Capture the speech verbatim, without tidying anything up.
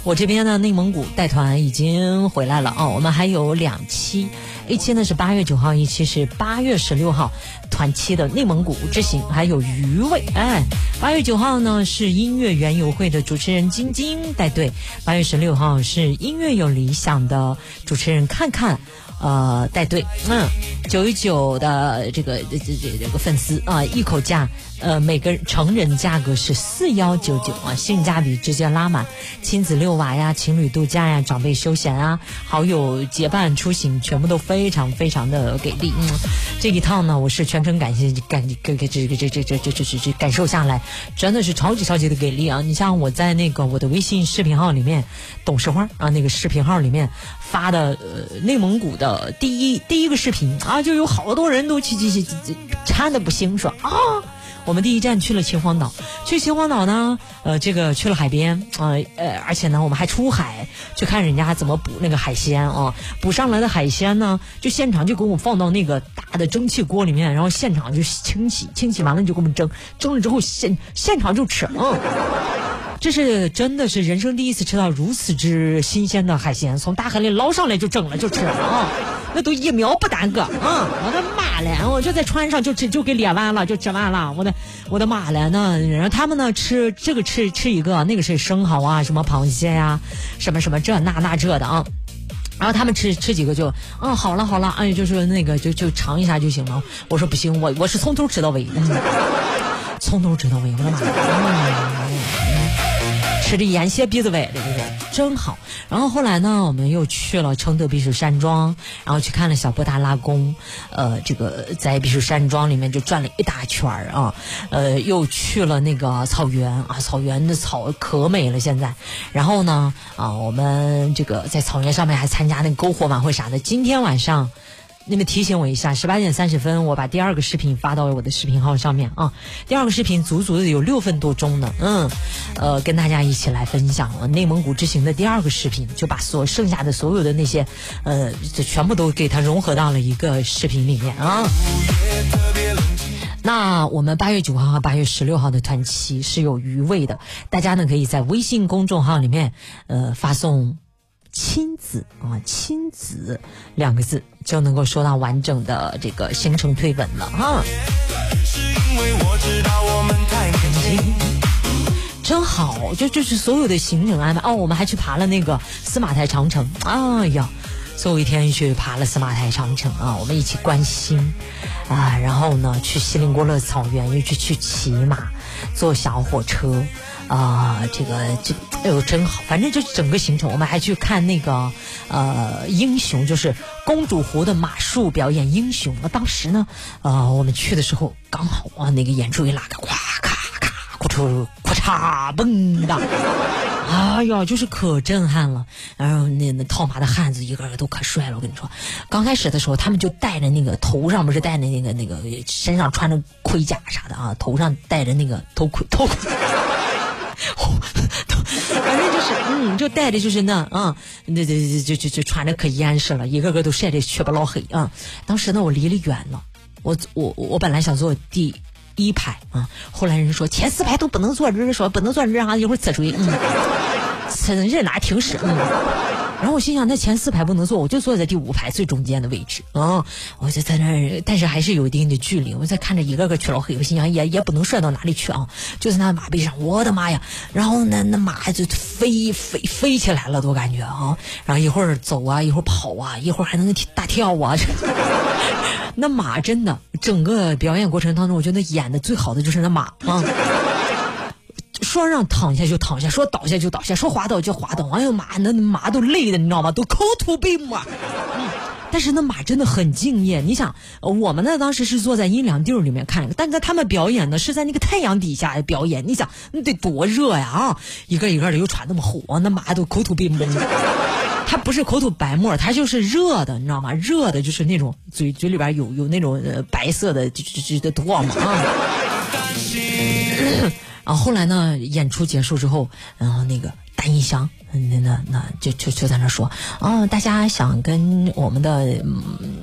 我这边呢，内蒙古带团已经回来了啊，我们还有两期，一期呢是八月九号，一期是八月十六号，团期的内蒙古之行还有余味。哎，八月九号呢是音乐园游会的主持人晶晶带队，八月十六号是音乐有理想的主持人看看。呃，带队，嗯，九一九的这个这这这个粉丝啊，一口价，呃，每个成人价格是四幺九九啊，性价比直接拉满，亲子遛娃呀，情侣度假呀，长辈休闲啊，好友结伴出行，全部都非常非常的给力。嗯，这一趟呢，我是全程感谢感这个这个这这这这这这感受下来，真的是超级超级的给力啊！你像我在那个我的微信视频号里面，董事花啊那个视频号里面发的呃内蒙古的。呃，第一第一个视频啊，就有好多人都去去去去馋的不行，说啊，我们第一站去了秦皇岛，去秦皇岛呢，呃，这个去了海边啊，呃, 呃，而且呢，我们还出海去看人家怎么捕那个海鲜啊，捕上来的海鲜呢，就现场就给我们放到那个大的蒸汽锅里面，然后现场就清洗，清洗完了就给我们蒸，蒸了之后现现场就吃，嗯。这是真的是人生第一次吃到如此之新鲜的海鲜，从大海里捞上来就蒸了就吃了啊，那都一秒不耽搁啊！我的妈嘞，我就在船上就吃就给列完了，就吃完了，我的我的妈嘞！那然后他们呢吃这个吃吃一个，那个是生蚝啊，什么螃蟹呀、啊，什么什么这那那这的啊。然后他们吃吃几个就嗯好了好了，哎就是那个就就尝一下就行了。我说不行，我我是从头吃到尾，嗯、从头吃到尾，我的妈呀！嗯吃的眼斜鼻子歪的，这个真好。然后后来呢，我们又去了承德避暑山庄，然后去看了小布达拉宫，呃，这个在避暑山庄里面就转了一大圈啊，呃，又去了那个草原啊，草原的草可美了现在。然后呢，啊，我们这个在草原上面还参加那个篝火晚会啥的。今天晚上。你们提醒我一下，十八点三十分，我把第二个视频发到我的视频号上面啊。第二个视频足足的有六分多钟呢，嗯，呃，跟大家一起来分享内蒙古之行的第二个视频，就把所剩下的所有的那些，呃，就全部都给它融合到了一个视频里面啊。那我们八月九号和八月十六号的团期是有余味的，大家呢可以在微信公众号里面，呃，发送。亲子啊，亲子两个字就能够收到完整的这个行程推文了哈。真好，就就是所有的行程安排哦，我们还去爬了那个司马台长城，哎呀，最后一天去爬了司马台长城啊，我们一起观星啊，然后呢去锡林郭勒草原，又去去骑马，坐小火车。啊、呃，这个这哎呦真好，反正就整个行程，我们还去看那个呃英雄，就是公主湖的马术表演英雄。当时呢，呃，我们去的时候刚好啊，那个演出一拉开，咵咔咔，咕出咔嚓嘣的，哎呀，就是可震撼了。然后那那套马的汉子一个个都可帅了，我跟你说，刚开始的时候他们就戴着那个头上不是戴着那个那个身上穿着盔甲啥的啊，头上戴着那个头盔头盔。反正就是，嗯，就带的就是那啊，那这就就就穿着可严实了，一个个都晒得黢不老黑啊。当时呢，我离得远了，我我我本来想坐第一排啊，后来人说前四排都不能坐人，说不能坐人啊，一会儿呲水，嗯，呲人哪挺屎，嗯。然后我心想，那前四排不能坐，我就坐在第五排最中间的位置啊！我就在那儿，但是还是有一定的距离。我在看着一个个黢老黑，我心想也也不能摔到哪里去啊！就在那马背上，我的妈呀！然后呢，那马就飞飞飞起来了，都感觉啊！然后一会儿走啊，一会儿跑啊，一会儿还能大跳啊！那马真的，整个表演过程当中，我觉得演的最好的就是那马啊！说让躺下就躺下，说倒下就倒下，说滑倒就滑倒。哎呦妈，那马都累的，你知道吗？都口吐白沫。嗯，但是那马真的很敬业。你想，我们呢当时是坐在阴凉地里面看，但是他们表演呢是在那个太阳底下表演。你想，那得多热呀啊！一个一个的又穿那么厚，那马都口吐白沫。它不是口吐白沫，它就是热的，你知道吗？热的就是那种嘴嘴里边有有那种呃白色的就就就的唾沫啊。然后后来呢，演出结束之后，然后那个大音箱，那那那就就就在那说，啊、哦，大家想跟我们的。嗯